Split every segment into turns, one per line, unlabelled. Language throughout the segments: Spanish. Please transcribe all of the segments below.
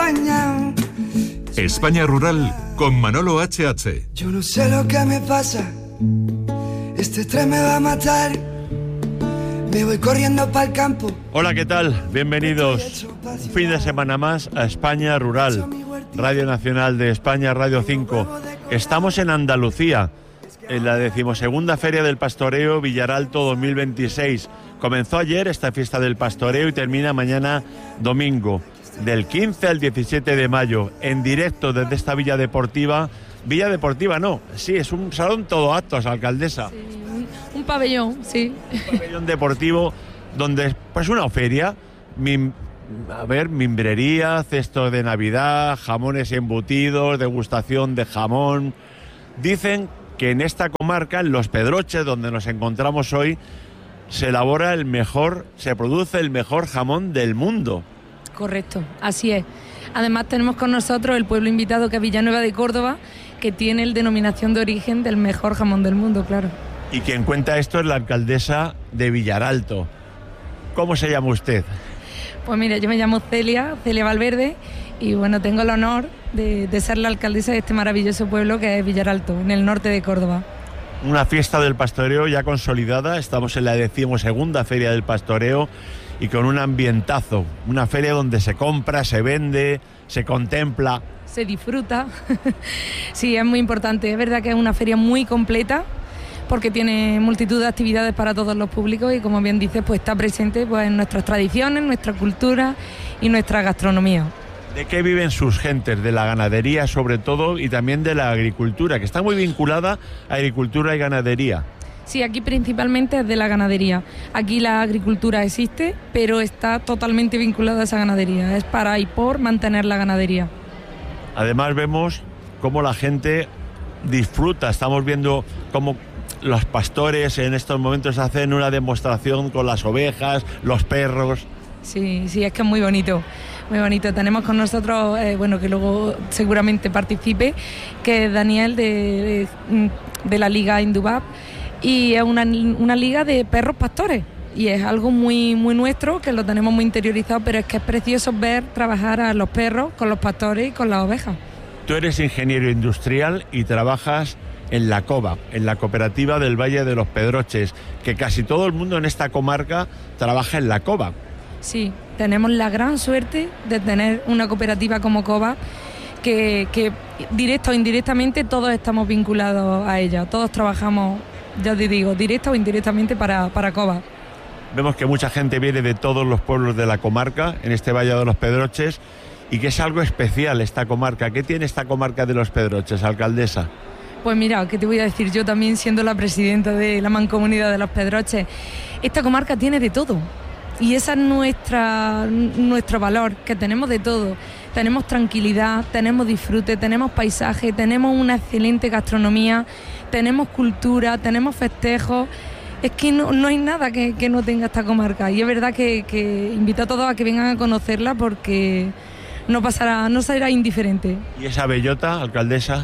España.
España Rural con Manolo HH.
Yo no sé lo que me pasa, este estrés me va a matar. Me voy corriendo para el campo.
Hola, ¿qué tal? Bienvenidos un fin de semana más a España Rural, Radio Nacional de España, Radio 5. Estamos en Andalucía, en la 12ª Feria del Pastoreo Villaralto 2026. Comenzó ayer esta fiesta del pastoreo y termina mañana domingo, del 15 al 17 de mayo, en directo desde esta Villa Deportiva. Villa Deportiva no, sí, es un salón todo actos, alcaldesa.
Sí, un pabellón, sí.
Un pabellón deportivo donde, pues, una feria, mimbrería, cestos de Navidad, jamones y embutidos, degustación de jamón. Dicen que en esta comarca, en Los Pedroches, donde nos encontramos hoy, se produce el mejor jamón del mundo.
Correcto, así es. Además tenemos con nosotros el pueblo invitado, que es Villanueva de Córdoba, que tiene la denominación de origen del mejor jamón del mundo, claro.
Y quien cuenta esto es la alcaldesa de Villaralto. ¿Cómo se llama usted?
Pues mira, yo me llamo Celia Valverde, y bueno, tengo el honor de ser la alcaldesa de este maravilloso pueblo que es Villaralto, en el norte de Córdoba.
Una fiesta del pastoreo ya consolidada, estamos en la 12ª Feria del Pastoreo y con un ambientazo, una feria donde se compra, se vende, se contempla.
Se disfruta. Sí, es muy importante, es verdad que es una feria muy completa porque tiene multitud de actividades para todos los públicos y, como bien dices, pues está presente, pues, en nuestras tradiciones, nuestra cultura y nuestra gastronomía.
¿De qué viven sus gentes? De la ganadería sobre todo y también de la agricultura, que está muy vinculada a agricultura y ganadería.
Sí, aquí principalmente es de la ganadería. Aquí la agricultura existe, pero está totalmente vinculada a esa ganadería. Es para y por mantener la ganadería.
Además vemos cómo la gente disfruta. Estamos viendo cómo los pastores en estos momentos hacen una demostración con las ovejas, los perros. Sí,
es que es muy bonito. Muy bonito. Tenemos con nosotros, que luego seguramente participe, que es Daniel de la Liga Indubab, y es una liga de perros pastores. Y es algo muy, muy nuestro, que lo tenemos muy interiorizado, pero es que es precioso ver trabajar a los perros con los pastores y con las ovejas.
Tú eres ingeniero industrial y trabajas en la COVA, en la cooperativa del Valle de los Pedroches, que casi todo el mundo en esta comarca trabaja en la COVA.
Sí, tenemos la gran suerte de tener una cooperativa como COVA que directa o indirectamente todos estamos vinculados a ella. Todos trabajamos, ya te digo, directa o indirectamente para COVA.
Vemos que mucha gente viene de todos los pueblos de la comarca, en este Valle de los Pedroches, y que es algo especial esta comarca. ¿Qué tiene esta comarca de los Pedroches, alcaldesa?
Pues mira, ¿qué te voy a decir? Yo también, siendo la presidenta de la Mancomunidad de los Pedroches, esta comarca tiene de todo. Y ese es nuestro valor, que tenemos de todo. Tenemos tranquilidad, tenemos disfrute, tenemos paisaje, tenemos una excelente gastronomía, tenemos cultura, tenemos festejos. Es que no hay nada que no tenga esta comarca. Y es verdad que invito a todos a que vengan a conocerla, porque no será indiferente.
¿Y esa bellota, alcaldesa?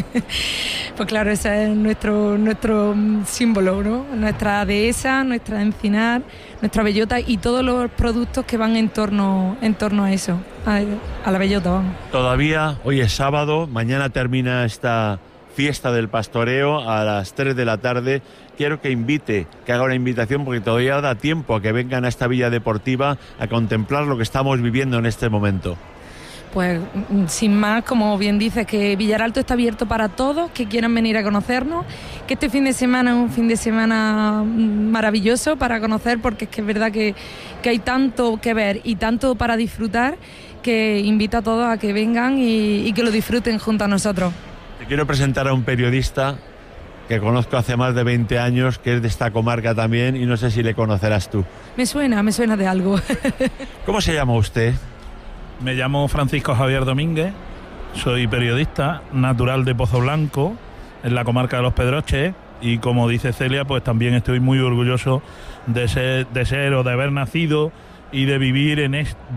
Pues claro, ese es nuestro símbolo, ¿no? Nuestra dehesa, nuestra encinar, nuestra bellota y todos los productos que van en torno a eso, a la bellota, vamos.
Todavía, hoy es sábado, mañana termina esta fiesta del pastoreo a las 3 de la tarde. Quiero que haga una invitación, porque todavía da tiempo a que vengan a esta Villa Deportiva a contemplar lo que estamos viviendo en este momento.
Pues sin más, como bien dices, que Villaralto está abierto para todos que quieran venir a conocernos, que este fin de semana es un fin de semana maravilloso para conocer, porque es que es verdad que hay tanto que ver y tanto para disfrutar, que invito a todos a que vengan y que lo disfruten junto a nosotros.
Te quiero presentar a un periodista que conozco hace más de 20 años, que es de esta comarca también, y no sé si le conocerás tú.
Me suena de algo.
¿Cómo se llama usted?
Me llamo Francisco Javier Domínguez, soy periodista natural de Pozo Blanco, en la comarca de Los Pedroches, y como dice Celia, pues también estoy muy orgulloso de ser o de haber nacido y de vivir en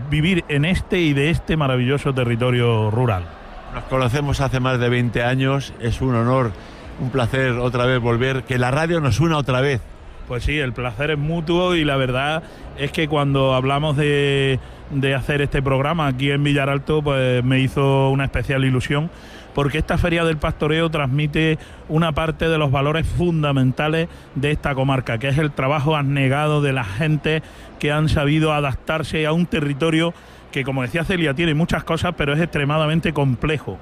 este y de este maravilloso territorio rural.
Nos conocemos hace más de 20 años, es un honor, un placer otra vez volver, que la radio nos una otra vez
Pues sí, el placer es mutuo y la verdad es que cuando hablamos de hacer este programa aquí en Villaralto, pues me hizo una especial ilusión, porque esta Feria del Pastoreo transmite una parte de los valores fundamentales de esta comarca, que es el trabajo abnegado de la gente que han sabido adaptarse a un territorio que, como decía Celia, tiene muchas cosas, pero es extremadamente complejo.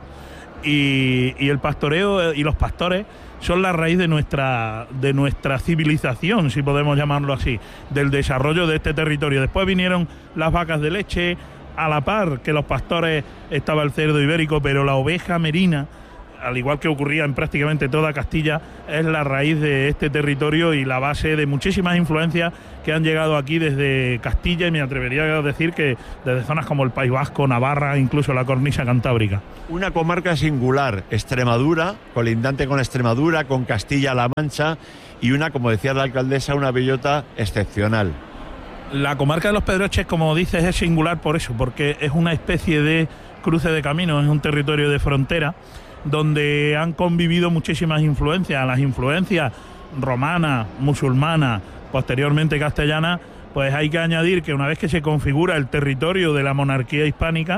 Y el pastoreo y los pastores son la raíz de nuestra civilización, si podemos llamarlo así, del desarrollo de este territorio. Después vinieron las vacas de leche, a la par que los pastores estaba el cerdo ibérico, pero la oveja merina, al igual que ocurría en prácticamente toda Castilla, es la raíz de este territorio y la base de muchísimas influencias que han llegado aquí desde Castilla, y me atrevería a decir que desde zonas como el País Vasco, Navarra, incluso la cornisa cantábrica.
Una comarca singular, Extremadura, colindante con Extremadura, con Castilla-La Mancha, y una, como decía la alcaldesa, una bellota excepcional.
La comarca de los Pedroches, como dices, es singular por eso, porque es una especie de cruce de caminos, es un territorio de frontera donde han convivido muchísimas influencias, las influencias romanas, musulmanas, posteriormente castellanas. Pues hay que añadir que una vez que se configura el territorio de la monarquía hispánica,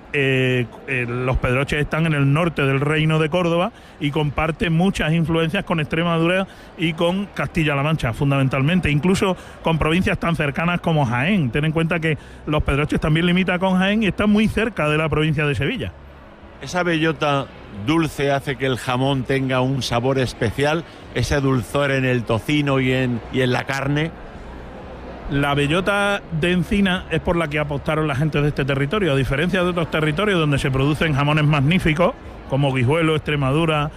los Pedroches están en el norte del Reino de Córdoba y comparten muchas influencias con Extremadura y con Castilla-La Mancha, fundamentalmente, incluso con provincias tan cercanas como Jaén. Ten en cuenta que los Pedroches también limita con Jaén y están muy cerca de la provincia de Sevilla.
Esa bellota dulce hace que el jamón tenga un sabor especial, ese dulzor en el tocino y en la carne.
La bellota de encina es por la que apostaron la gente de este territorio, a diferencia de otros territorios donde se producen jamones magníficos, como Guijuelo, Extremadura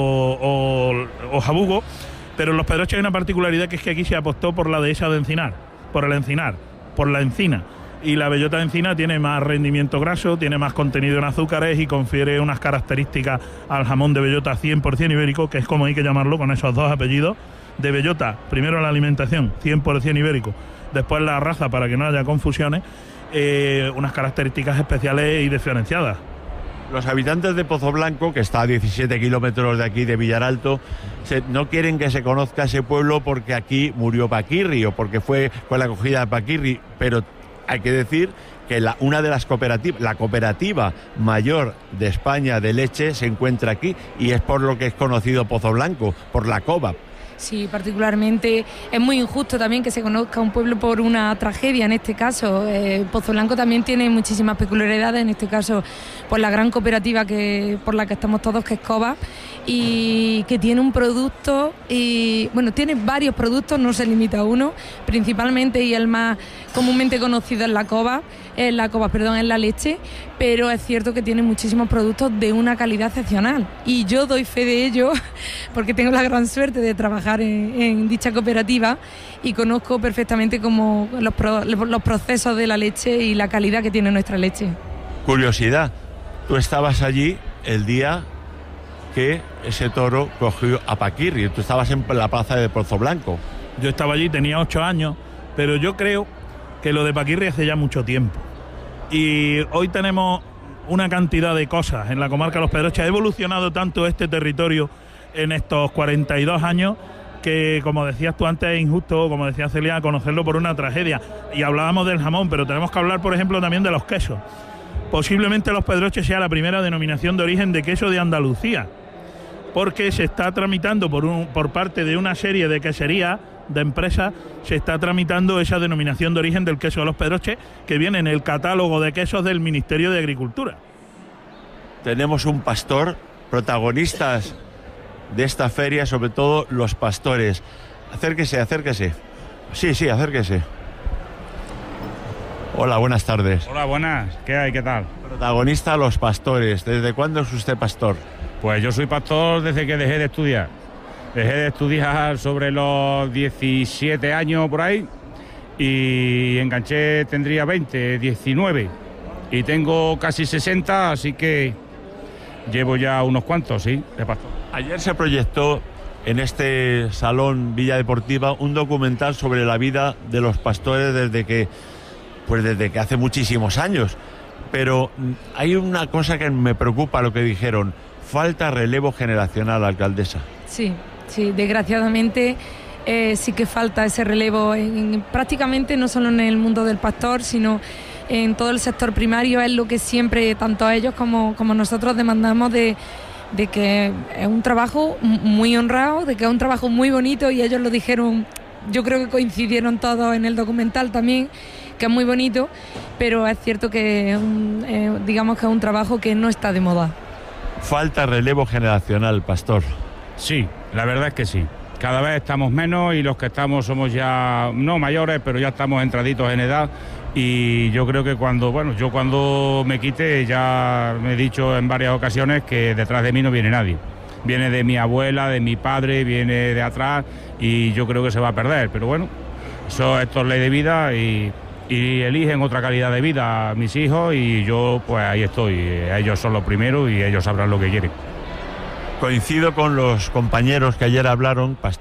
o Jabugo, pero en los Pedroches hay una particularidad, que es que aquí se apostó por la dehesa de encinar, por el encinar, por la encina. Y la bellota de encina tiene más rendimiento graso, tiene más contenido en azúcares y confiere unas características al jamón de bellota 100% ibérico, que es como hay que llamarlo, con esos dos apellidos. De bellota, primero la alimentación, 100% ibérico, después la raza, para que no haya confusiones, unas características especiales y diferenciadas.
Los habitantes de Pozoblanco, que está a 17 kilómetros de aquí, de Villaralto, no quieren que se conozca ese pueblo porque aquí murió Paquirri o porque fue con la acogida de Paquirri, pero hay que decir que una de las cooperativas, la cooperativa mayor de España de leche, se encuentra aquí, y es por lo que es conocido Pozoblanco, por la cova.
Sí, particularmente es muy injusto también que se conozca un pueblo por una tragedia, en este caso. Pozoblanco también tiene muchísimas peculiaridades, en este caso por la gran cooperativa por la que estamos todos, que es Cova, y que tiene un producto, y bueno, tiene varios productos, no se limita a uno, principalmente, y el más comúnmente conocido es la leche, pero es cierto que tiene muchísimos productos de una calidad excepcional, y yo doy fe de ello porque tengo la gran suerte de trabajar en dicha cooperativa y conozco perfectamente como los procesos de la leche y la calidad que tiene nuestra leche.
Curiosidad, tú estabas allí el día que ese toro cogió a Paquirri, tú estabas en la plaza de Pozoblanco.
Yo estaba allí, tenía 8 años, pero yo creo que lo de Paquirri hace ya mucho tiempo. Y hoy tenemos una cantidad de cosas en la comarca de los Pedroches. Ha evolucionado tanto este territorio en estos 42 años que, como decías tú antes, es injusto, como decía Celia, conocerlo por una tragedia. Y hablábamos del jamón, pero tenemos que hablar, por ejemplo, también de los quesos. Posiblemente los Pedroches sea la primera denominación de origen de queso de Andalucía, porque se está tramitando por parte de una serie de queserías, de empresas, se está tramitando esa denominación de origen del queso de los Pedroches, que viene en el catálogo de quesos del Ministerio de Agricultura.
Tenemos un pastor, protagonistas de esta feria, sobre todo los pastores. Acérquese. Sí, acérquese. Hola, buenas tardes.
Hola, buenas. ¿Qué hay? ¿Qué tal?
Protagonista, los pastores. ¿Desde cuándo es usted pastor?
Pues yo soy pastor desde que dejé de estudiar. Dejé de estudiar sobre los 17 años por ahí y enganché, tendría 20, 19 y tengo casi 60, así que llevo ya unos cuantos, sí, de pastor.
Ayer se proyectó en este Salón Villa Deportiva un documental sobre la vida de los pastores desde que hace muchísimos años, pero hay una cosa que me preocupa, lo que dijeron: falta relevo generacional, alcaldesa.
Sí, desgraciadamente sí que falta ese relevo prácticamente no solo en el mundo del pastor, sino en todo el sector primario. Es lo que siempre tanto ellos como nosotros demandamos de que es un trabajo muy honrado, de que es un trabajo muy bonito, y ellos lo dijeron, yo creo que coincidieron todos en el documental también, que es muy bonito, pero es cierto que digamos que es un trabajo que no está de moda.
Falta relevo generacional, pastor.
Sí, la verdad es que sí. Cada vez estamos menos y los que estamos somos ya, no mayores, pero ya estamos entraditos en edad. Y yo creo que cuando me quite, ya me he dicho en varias ocasiones que detrás de mí no viene nadie. Viene de mi abuela, de mi padre, viene de atrás, y yo creo que se va a perder. Pero bueno, esto es ley de vida y eligen otra calidad de vida a mis hijos, y yo pues ahí estoy. Ellos son los primeros y ellos sabrán lo que quieren.
Coincido con los compañeros que ayer hablaron, pastor.